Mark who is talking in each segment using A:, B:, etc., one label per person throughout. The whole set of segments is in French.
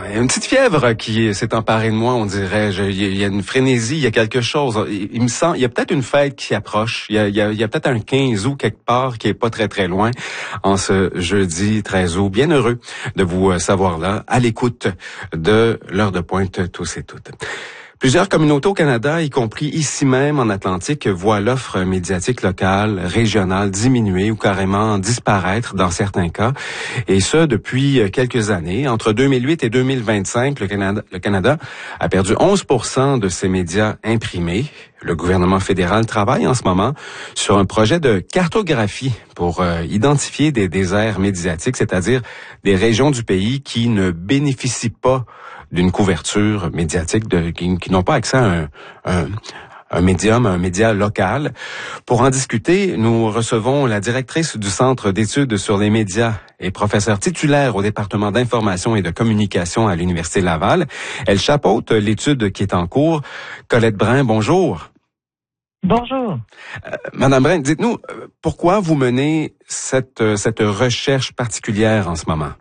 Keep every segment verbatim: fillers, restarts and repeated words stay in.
A: Il y a une petite fièvre qui s'est emparée de moi, on dirait. Je, il y a une frénésie, il y a quelque chose. Il, il me semble, il y a peut-être une fête qui approche. Il y a, il y a, il y a peut-être un quinze août quelque part qui est pas très très loin en ce jeudi treize août. Bien heureux de vous savoir là, à l'écoute de l'heure de pointe tous et toutes. Plusieurs communautés au Canada, y compris ici même en Atlantique, voient l'offre médiatique locale, régionale diminuer ou carrément disparaître dans certains cas. Et ce, depuis quelques années. Entre deux mille huit et deux mille vingt-cinq, le Canada, le Canada a perdu onze pour cent de ses médias imprimés. Le gouvernement fédéral travaille en ce moment sur un projet de cartographie pour euh, identifier des déserts médiatiques, c'est-à-dire des régions du pays qui ne bénéficient pas d'une couverture médiatique, de, qui, qui n'ont pas accès à un, un, un médium, un média local. Pour en discuter, nous recevons la directrice du Centre d'études sur les médias et professeure titulaire au département d'information et de communication à l'Université Laval. Elle chapeaute l'étude qui est en cours. Colette Brun, bonjour.
B: Bonjour.
A: Euh, Madame Brun, dites-nous, pourquoi vous menez cette, cette recherche particulière en ce moment?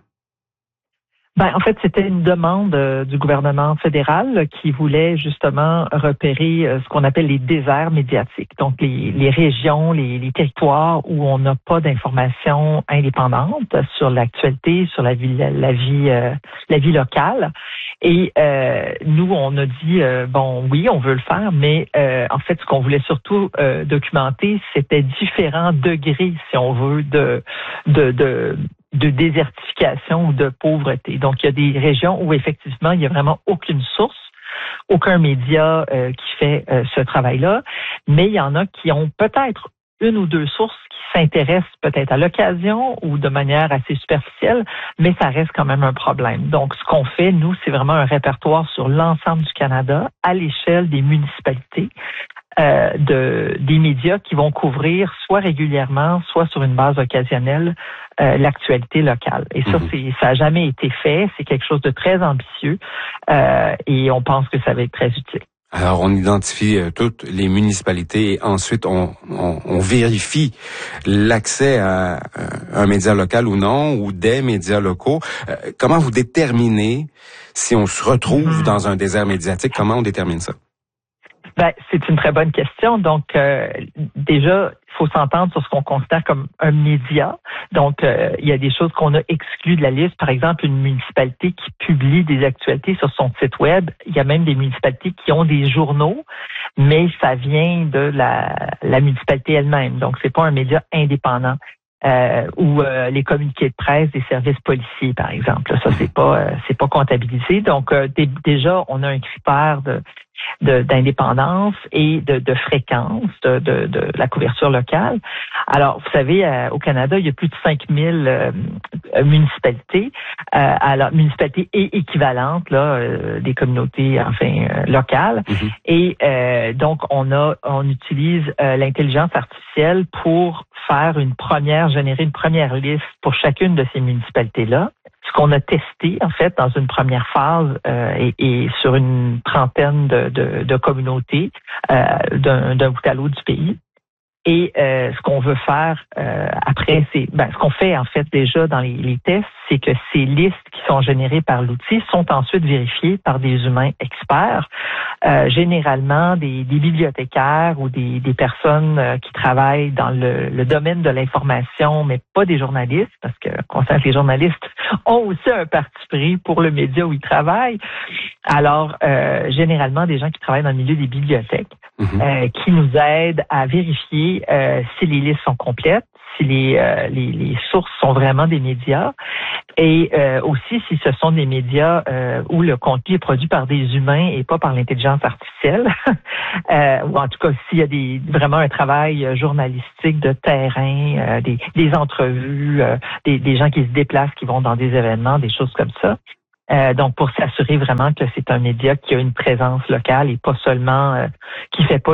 B: Ben, en fait, c'était une demande euh, du gouvernement fédéral qui voulait justement repérer euh, ce qu'on appelle les déserts médiatiques. Donc, les, les régions, les, les territoires où on n'a pas d'informations indépendantes sur l'actualité, sur la vie, la, la vie, euh, la vie locale. Et euh, nous, on a dit, euh, bon, oui, on veut le faire, mais euh, en fait, ce qu'on voulait surtout euh, documenter, c'était différents degrés, si on veut, de de, de de désertification ou de pauvreté. Donc, il y a des régions où effectivement, il n'y a vraiment aucune source, aucun média euh, qui fait euh, ce travail-là, mais il y en a qui ont peut-être une ou deux sources qui s'intéressent peut-être à l'occasion ou de manière assez superficielle, mais ça reste quand même un problème. Donc, ce qu'on fait, nous, c'est vraiment un répertoire sur l'ensemble du Canada à l'échelle des municipalités. Euh, de des médias qui vont couvrir soit régulièrement, soit sur une base occasionnelle euh, l'actualité locale. Et ça,
A: Mmh.
B: c'est ça n'a jamais été fait. C'est quelque chose de très ambitieux euh, et on pense que ça va être très utile.
A: Alors, on identifie euh, toutes les municipalités et ensuite on, on, on vérifie l'accès à, à un média local ou non, ou des médias locaux. Euh, comment vous déterminez si on se retrouve mmh. dans un désert médiatique? Comment on détermine ça?
B: Ben, c'est une très bonne question. Donc, euh, déjà, il faut s'entendre sur ce qu'on considère comme un média. Donc, euh, il y a des choses qu'on a exclues de la liste. Par exemple, une municipalité qui publie des actualités sur son site web. Il y a même des municipalités qui ont des journaux, mais ça vient de la, la municipalité elle-même. Donc, c'est pas un média indépendant. Euh, ou euh, les communiqués de presse des services policiers, par exemple. Ça, c'est pas euh, c'est pas comptabilisé. Donc, euh, d- déjà, on a un critère de De, d'indépendance et de, de fréquence de, de, de la couverture locale. Alors, vous savez, euh, au Canada, il y a plus de cinq mille euh, municipalités, euh, alors municipalités et équivalentes là, euh, des communautés enfin euh, locales. Mm-hmm. Et euh, donc, on a, on utilise euh, l'intelligence artificielle pour faire une première, générer une première liste pour chacune de ces municipalités-là. Ce qu'on a testé, en fait, dans une première phase euh, et, et sur une trentaine de, de, de communautés euh, d'un, d'un bout à l'autre du pays. Et euh, ce qu'on veut faire euh, après, c'est ben, ce qu'on fait en fait déjà dans les, les tests, c'est que ces listes qui sont générées par l'outil sont ensuite vérifiées par des humains experts, euh, généralement des, des bibliothécaires ou des, des personnes euh, qui travaillent dans le, le domaine de l'information, mais pas des journalistes, parce que on sait que les journalistes ont aussi un parti pris pour le média où ils travaillent. Alors, euh, généralement, des gens qui travaillent dans le milieu des bibliothèques, mmh. euh, qui nous aident à vérifier euh, si les listes sont complètes, si les, euh, les, les sources sont vraiment des médias, et euh, aussi si ce sont des médias euh, où le contenu est produit par des humains et pas par l'intelligence artificielle, euh, ou en tout cas s'il y a des, vraiment un travail journalistique de terrain, euh, des, des entrevues, euh, des, des gens qui se déplacent, qui vont dans des événements, des choses comme ça. Euh, donc, pour s'assurer vraiment que c'est un média qui a une présence locale et pas seulement, euh, qui fait pas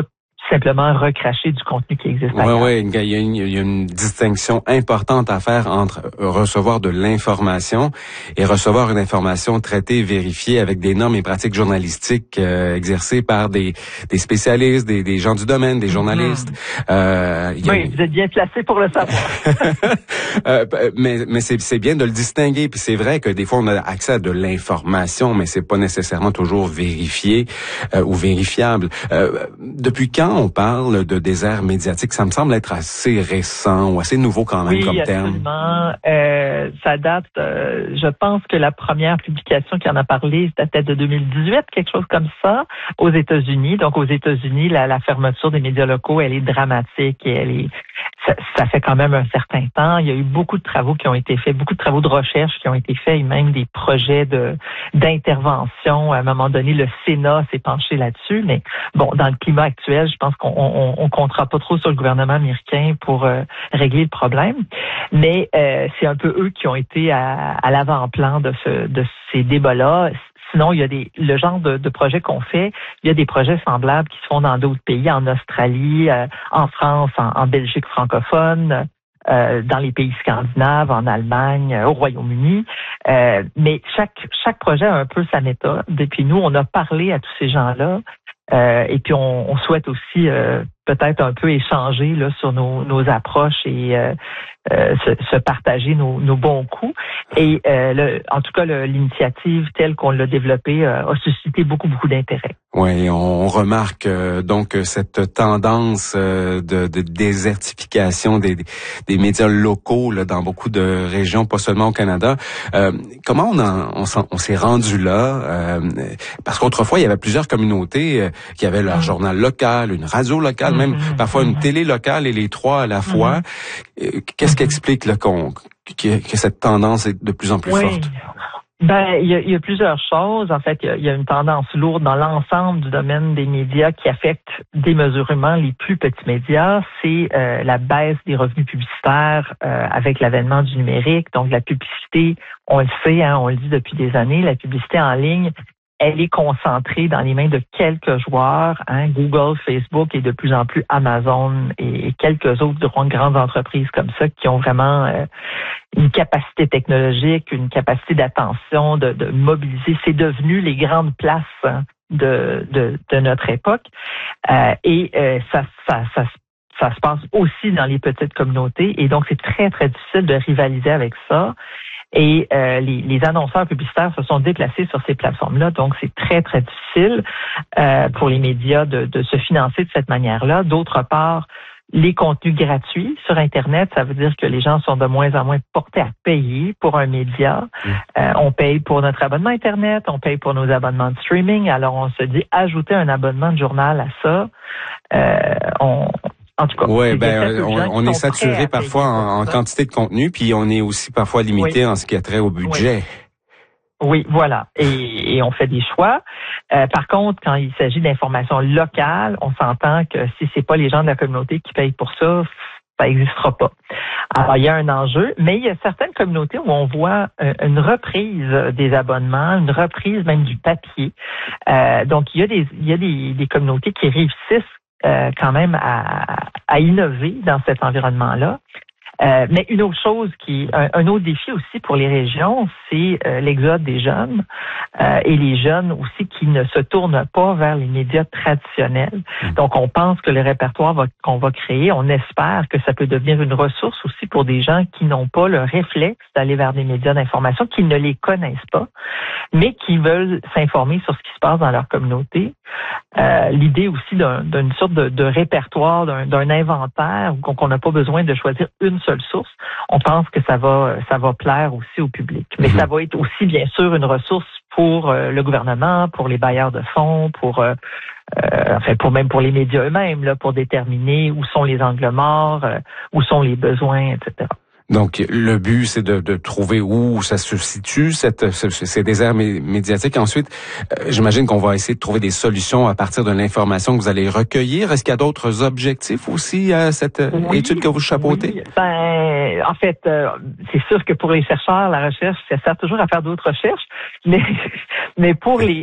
B: simplement recracher du contenu qui existe ailleurs.
A: Oui, oui, il y a une, il y a une distinction importante à faire entre recevoir de l'information et recevoir une information traitée, vérifiée avec des normes et pratiques journalistiques euh, exercées par des, des spécialistes, des, des gens du domaine, des journalistes.
B: Mm-hmm.
A: Euh, il y a
B: oui,
A: une...
B: vous êtes bien placé pour le savoir.
A: euh, mais mais c'est, c'est bien de le distinguer. Puis c'est vrai que des fois, on a accès à de l'information, mais c'est pas nécessairement toujours vérifié euh, ou vérifiable. Euh, depuis quand on parle de désert médiatique? Ça me semble être assez récent ou assez nouveau quand même
B: oui,
A: comme
B: absolument.
A: terme.
B: Euh, ça date, euh, je pense que la première publication qui en a parlé datait de deux mille dix-huit, quelque chose comme ça, aux États-Unis. Donc aux États-Unis, la, la fermeture des médias locaux, elle est dramatique et elle est, ça, ça fait quand même un certain temps. Il y a eu beaucoup de travaux qui ont été faits, beaucoup de travaux de recherche qui ont été faits et même des projets de d'intervention. À un moment donné, le Sénat s'est penché là-dessus, mais bon, dans le climat actuel, je pense qu'on on, on comptera pas trop sur le gouvernement américain pour euh, régler le problème. Mais euh, c'est un peu eux qui ont été à, à l'avant-plan de ce de ces débats-là. Sinon, il y a des le genre de, de projets qu'on fait. Il y a des projets semblables qui se font dans d'autres pays, en Australie, euh, en France, en, en Belgique francophone, euh, dans les pays scandinaves, en Allemagne, au Royaume-Uni. Euh, mais chaque chaque projet a un peu sa méthode. Et puis nous, on a parlé à tous ces gens-là. Euh, et puis on, on souhaite aussi euh, peut-être un peu échanger là sur nos, nos approches et euh, euh, se, se partager nos, nos bons coups. Et euh, le, en tout cas, le, l'initiative telle qu'on l'a développée euh, a suscité beaucoup, beaucoup d'intérêt.
A: Oui, on remarque euh, donc cette tendance euh, de, de désertification des, des médias locaux là, dans beaucoup de régions, pas seulement au Canada. Euh, comment on, en, on, on s'est rendu là? Euh, parce qu'autrefois, il y avait plusieurs communautés euh, qui avaient leur mmh. journal local, une radio locale, mmh. même parfois une télé locale et les trois à la fois. Mmh. Qu'est-ce mmh. qui explique là, qu'on, que, que cette tendance est de plus en plus
B: oui.
A: forte?
B: Ben, il y, a, il y a plusieurs choses. En fait, il y a, il y a une tendance lourde dans l'ensemble du domaine des médias qui affecte démesurément les plus petits médias. C'est euh, la baisse des revenus publicitaires euh, avec l'avènement du numérique. Donc, la publicité, on le sait, hein, on le dit depuis des années, la publicité en ligne, elle est concentrée dans les mains de quelques joueurs, hein, Google, Facebook et de plus en plus Amazon et quelques autres grandes entreprises comme ça qui ont vraiment euh, une capacité technologique, une capacité d'attention, de, de mobiliser. C'est devenu les grandes places hein, de, de, de notre époque. Euh, et euh, ça, ça, ça, ça se passe aussi dans les petites communautés. Et donc, c'est très, très difficile de rivaliser avec ça. Et euh, les, les annonceurs publicitaires se sont déplacés sur ces plateformes-là, donc c'est très, très difficile euh, pour les médias de, de se financer de cette manière-là. D'autre part, les contenus gratuits sur Internet, ça veut dire que les gens sont de moins en moins portés à payer pour un média. Mmh. Euh, on paye pour notre abonnement Internet, on paye pour nos abonnements de streaming, alors on se dit ajouter un abonnement de journal à ça, euh, on... En tout cas,
A: ouais, ben on, on est saturé parfois en, en quantité de contenu, puis on est aussi parfois limité oui. en ce qui a trait au budget.
B: Oui, oui voilà. Et, et on fait des choix. Euh, par contre, quand il s'agit d'informations locales, on s'entend que si c'est pas les gens de la communauté qui payent pour ça, ça n'existera pas. Alors, il y a un enjeu, mais il y a certaines communautés où on voit une reprise des abonnements, une reprise même du papier. Euh, donc, il y a des, il y a des, des communautés qui réussissent Euh, quand même à, à innover dans cet environnement-là. Euh, mais une autre chose qui, un, un autre défi aussi pour les régions, c'est euh, l'exode des jeunes euh, et les jeunes aussi qui ne se tournent pas vers les médias traditionnels. Donc, on pense que le répertoire va, qu'on va créer, on espère que ça peut devenir une ressource aussi pour des gens qui n'ont pas le réflexe d'aller vers des médias d'information, qui ne les connaissent pas, mais qui veulent s'informer sur ce qui se passe dans leur communauté. Euh, l'idée aussi d'un, d'une sorte de, de répertoire, d'un, d'un inventaire, qu'on n'a pas besoin de choisir une seule source, on pense que ça va ça va plaire aussi au public. Mais mmh. ça va être aussi, bien sûr, une ressource pour euh, le gouvernement, pour les bailleurs de fonds, pour euh, euh, enfin pour même pour les médias eux-mêmes, là, pour déterminer où sont les angles morts, euh, où sont les besoins, et cetera.
A: Donc, le but, c'est de, de trouver où ça se situe, cette, ce, ces déserts médiatiques. Ensuite, euh, j'imagine qu'on va essayer de trouver des solutions à partir de l'information que vous allez recueillir. Est-ce qu'il y a d'autres objectifs aussi à cette oui, étude que vous chapeautez?
B: Oui. Ben, en fait, euh, c'est sûr que pour les chercheurs, la recherche, ça sert toujours à faire d'autres recherches, mais mais pour les